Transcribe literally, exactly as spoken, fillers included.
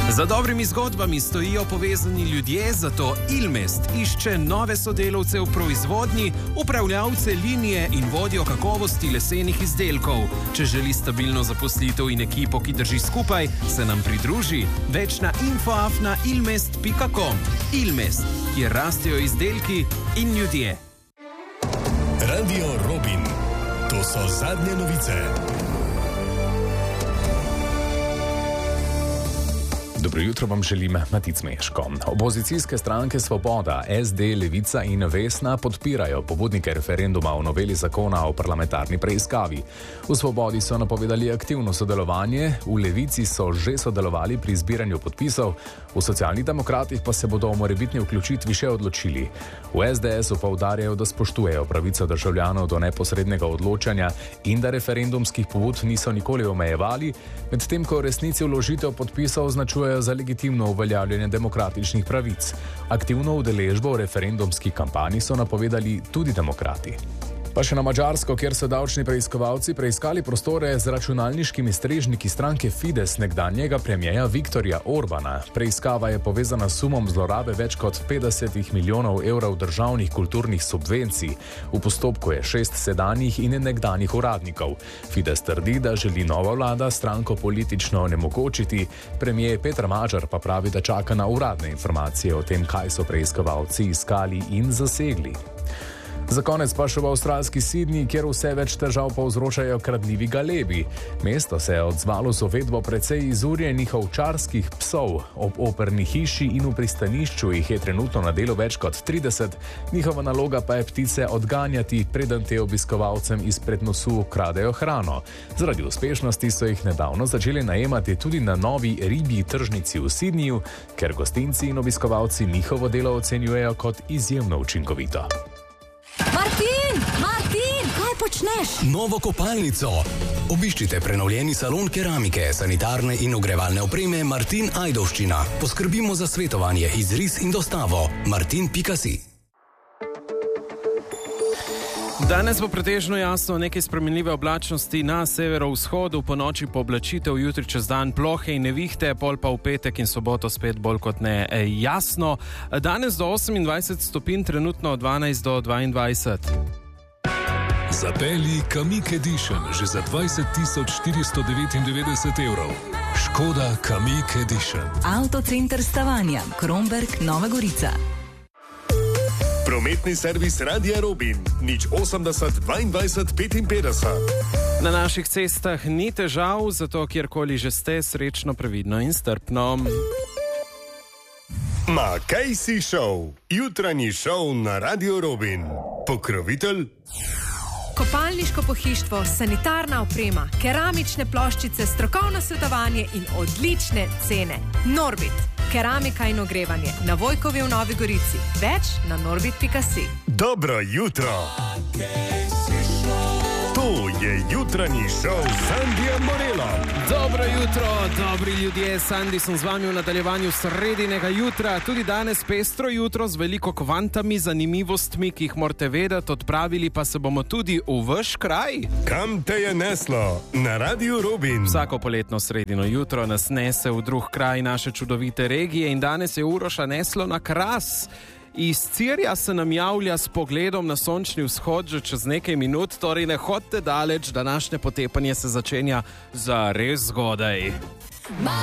Za dobrimi zgodbami stojijo povezani ljudje, zato Ilmest išče nove sodelavce v proizvodnji, upravljavce linije in vodjo kakovosti lesenih izdelkov. Če želi stabilno zaposlitev in ekipo, ki drži skupaj, se nam pridruži. Več na info afna ilmest pika com. Ilmest, kjer rastejo izdelki in ljudje. Radio Robin. To so zadnje novice. Dobro jutro vam želim, Matic Meško. Opozicijske stranke Svoboda, S D, Levica in Vesna podpirajo pobudnike referenduma o noveli zakona o parlamentarni preiskavi. V Svobodi so napovedali aktivno sodelovanje, v Levici so že sodelovali pri zbiranju podpisov, v Socialnih demokratih pa se bodo o morebitni vključitvi še odločili. V S D S-u poudarjajo, da spoštujejo pravico državljanov do neposrednega odločanja in da referendumskih pobud niso nikoli omejevali, medtem ko v resnici vložitev podpisov označujejo za legitimno uveljavljanje demokratičnih pravic. Aktivno udeležbo v referendumski kampanji so napovedali tudi demokrati. Pa še na Madžarsko, kjer so davčni preiskovalci preiskali prostore z računalniškimi strežniki stranke Fides nekdanjega premierja Viktorja Orbana. Preiskava je povezana s sumom zlorabe več kot petdeset milijonov evrov državnih kulturnih subvencij. V postopku je šest sedanjih in nekdanjih uradnikov. Fides trdi, da želi nova vlada stranko politično onemogočiti. Premijer Peter Magyar pa pravi, da čaka na uradne informacije o tem, kaj so preiskovalci iskali in zasegli. Za konec pa še v avstralski Sidni, kjer vse več težav povzročajo kradljivi galebi. Mesto se je odzvalo z uvedbo precej izurjenih ovčarskih psov. Ob operni hiši in v pristanišču jih je trenutno na delu več kot trideset, njihova naloga pa je ptice odganjati, preden te obiskovalcem izpred nosu ukradejo hrano. Zaradi uspešnosti so jih nedavno začeli najemati tudi na novi ribji tržnici v Sidniju, ker gostinci in obiskovalci njihovo delo ocenjujejo kot izjemno učinkovito. Martin! Martin! Kaj počneš? Novo kopalnico. Obiščite prenovljeni salon keramike, sanitarne in ogrevalne opreme Martin Ajdovščina. Poskrbimo za svetovanje, izris in dostavo. martin pika si. Danes bo pretežno jasno, nekaj spremenljive oblačnosti na severovzhodu, po noči pooblačitev, jutri čez dan plohe in nevihte, pol pa v petek in soboto spet bolj kot ne jasno. Danes do osemindvajset stopinj, trenutno od dvanajst do dvaindvajset. Zapelji Kamiq Edition že za dvajset tisoč štiristo devetindevetdeset evrov. Škoda Kamiq Edition. Avtocenter Stavanja, Kromberk, Nova Gorica. Prometni servis Radia Robin. nič osemdeset dvaindvajset petinpetdeset. Na naših cestah ni težav, zato kjerkoli že ste, srečno, previdno in strpno. Ma kaj si šov? Jutranji šov na Radio Robin. Pokrovitelj? Kopalniško pohištvo, sanitarna oprema, keramične ploščice, strokovno svetovanje in odlične cene. Norbit. Keramika in ogrevanje. Na Vojkovi v Novi Gorici. Več na norbit pika si. Dobro jutro. To je jutranji šov Sandija Morela. Dobro jutro, dobri ljudje. Sandi sem z vami v nadaljevanju sredinega jutra. Tudi danes pestro jutro z veliko kvantami, zanimivostmi, ki jih morate vedeti. Odpravili pa se bomo tudi v vaš kraj. Kam te je neslo? Na Radio Robin. Vsako poletno sredino jutro nas nese v drug kraj naše čudovite regije in danes je Uroša neslo na Kras. Iz Cirja se nam javlja s pogledom na sončni vzhod že čez nekaj minut, torej ne hodite daleč, današnje potepanje se začenja za res zgodaj.